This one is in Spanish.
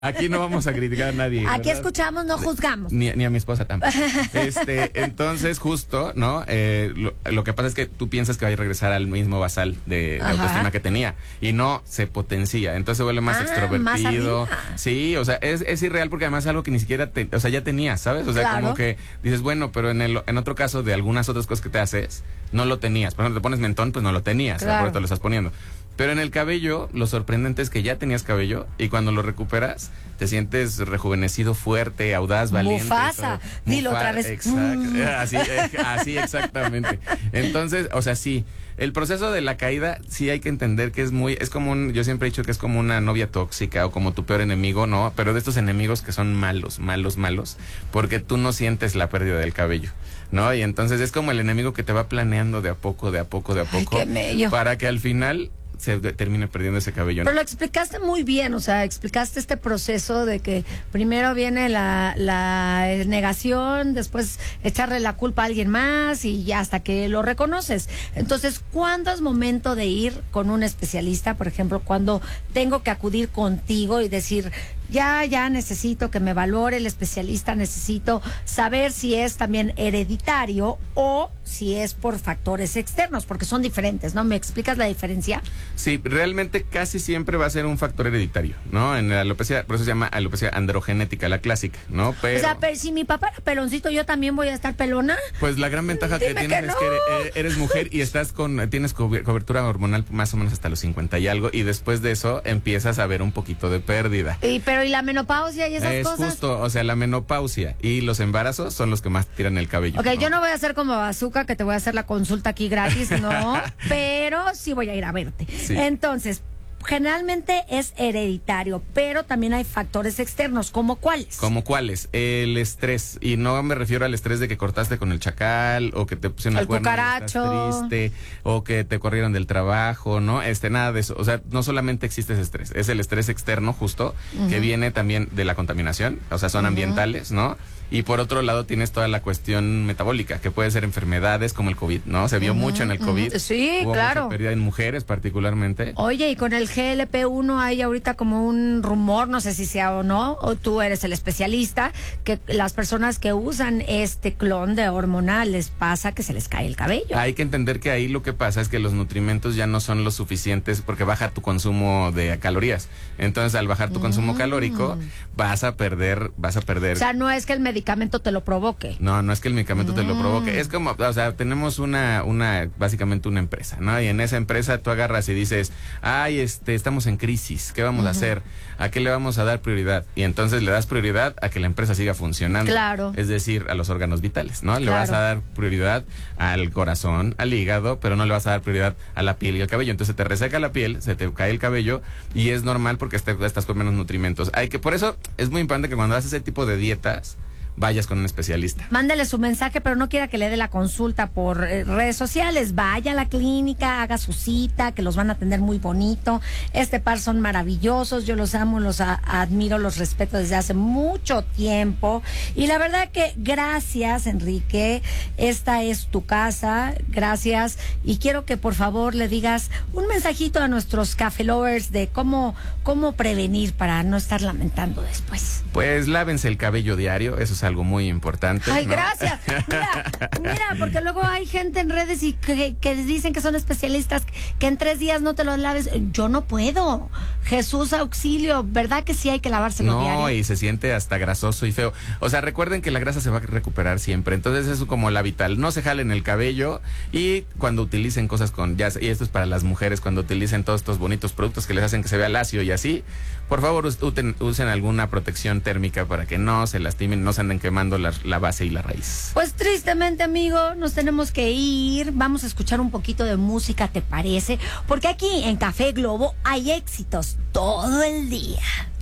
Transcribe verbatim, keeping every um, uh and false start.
Aquí no vamos a criticar a nadie. Aquí ¿verdad? escuchamos, no juzgamos. Ni, ni a mi esposa tampoco. Este, entonces, justo, ¿no? Eh, lo, lo que pasa es que tú piensas que va a regresar al mismo basal de, de autoestima que tenía. Y no, se potencia. Entonces se vuelve más Ah, extrovertido. más Sí, o sea, es, es irreal porque además es algo que ni siquiera te, o sea, ya tenías, ¿sabes? O sea, Claro. como que dices, bueno, pero en el en otro caso de algunas otras cosas que te haces, no lo tenías. Por ejemplo, te pones mentón, pues no lo tenías. Claro. Por eso te lo estás poniendo. Pero en el cabello, lo sorprendente es que ya tenías cabello y cuando lo recuperas, te sientes rejuvenecido, fuerte, audaz, valiente. Mufasa. Dilo Mufa- otra vez. Exacto. Mm. Así, eh, así exactamente. Entonces, o sea, sí. El proceso de la caída, sí hay que entender que es muy, es como un, yo siempre he dicho que es como una novia tóxica o como tu peor enemigo, ¿no? Pero de estos enemigos que son malos, malos, malos, porque tú no sientes la pérdida del cabello, ¿no? Y entonces es como el enemigo que te va planeando de a poco, de a poco, de a Ay, poco, qué bello. para que al final se de- termine perdiendo ese cabello, ¿no? Pero lo explicaste muy bien, o sea, explicaste este proceso de que primero viene la, la negación, después echarle la culpa a alguien más y ya hasta que lo reconoces. Entonces, ¿cuándo es momento de ir con un especialista? Por ejemplo, cuando tengo que acudir contigo y decir, ya, ya necesito que me valore el especialista, necesito saber si es también hereditario o si es por factores externos, porque son diferentes, ¿no? ¿Me explicas la diferencia? Sí, realmente casi siempre va a ser un factor hereditario, ¿no? En la alopecia, por eso se llama alopecia androgenética, la clásica, ¿no? Pero, O sea, pero si mi papá era peloncito, ¿yo también voy a estar pelona? pues la gran ventaja que Dime tienes que es no. que eres, eres mujer y estás con, tienes cobi- cobertura hormonal más o menos hasta los cincuenta y algo, y después de eso empiezas a ver un poquito de pérdida. Y, pero ¿y la menopausia y esas Es cosas? justo, o sea, la menopausia y los embarazos son los que más tiran el cabello. Ok, ¿no? yo no voy a hacer como Bazooka, que te voy a hacer la consulta aquí gratis, no, pero sí voy a ir a verte. Sí. Entonces, generalmente es hereditario, pero también hay factores externos, ¿como cuáles? ¿Como cuáles? El estrés. Y no me refiero al estrés de que cortaste con el chacal, o que te pusieron El el cuerno y cucaracho. estás triste, o que te corrieron del trabajo, ¿no? Este, nada de eso. O sea, no solamente existe ese estrés, es el estrés externo justo, Ujú. que viene también de la contaminación, o sea, son Ujú. ambientales, ¿no? Y por otro lado tienes toda la cuestión metabólica, que puede ser enfermedades como el COVID, ¿no? Se vio Ujú, mucho en el ujú. COVID. Sí, Hubo claro. mucha pérdida en mujeres particularmente. Oye, y con el G L P uno hay ahorita como un rumor, no sé si sea o no, o tú eres el especialista, que las personas que usan este clon de hormonal les pasa que se les cae el cabello. Hay que entender que ahí lo que pasa es que los nutrimentos ya no son los suficientes porque baja tu consumo de calorías. Entonces, al bajar tu consumo Mm. calórico, vas a perder, vas a perder. O sea, no es que el medicamento te lo provoque. No, no es que el medicamento te lo Mm. provoque. Es como, o sea, tenemos una, una, básicamente una empresa, ¿no? Y en esa empresa tú agarras y dices, ay, este, estamos en crisis, ¿qué vamos a hacer? ¿A qué le vamos a dar prioridad? Y entonces le das prioridad a que la empresa siga funcionando. Claro. Es decir, a los órganos vitales, ¿no? Le Claro. vas a dar prioridad al corazón, al hígado, pero no le vas a dar prioridad a la piel y al cabello. Entonces te reseca la piel, se te cae el cabello y es normal porque este- estás con menos nutrimentos. Hay que, por eso es muy importante que cuando haces ese tipo de dietas, vayas con un especialista. Mándele su mensaje, pero no quiera que le dé la consulta por eh, redes sociales. Vaya a la clínica, haga su cita, que los van a atender muy bonito. Este par son maravillosos, yo los amo, los a- admiro, los respeto desde hace mucho tiempo. Y la verdad que gracias, Enrique. Esta es tu casa, gracias. Y quiero que por favor le digas un mensajito a nuestros café lovers de cómo, cómo prevenir para no estar lamentando después. Pues lávense el cabello diario, eso es algo muy importante. Ay, ¿no? gracias. Mira, mira, porque luego hay gente en redes y que, que dicen que son especialistas, que en tres días no te lo laves. Yo no puedo. Jesús, auxilio. ¿Verdad que sí hay que lavárselo No, diario? y se siente hasta grasoso y feo. O sea, recuerden que la grasa se va a recuperar siempre. Entonces, eso es como la vital. No se jalen el cabello y cuando utilicen cosas con ya, y esto es para las mujeres, cuando utilicen todos estos bonitos productos que les hacen que se vea lacio y así, por favor, us- uten- usen alguna protección térmica para que no se lastimen, no se anden quemando la, la base y la raíz. Pues tristemente, amigo, nos tenemos que ir. Vamos a escuchar un poquito de música, ¿te parece? Porque aquí en Café Globo hay éxitos todo el día.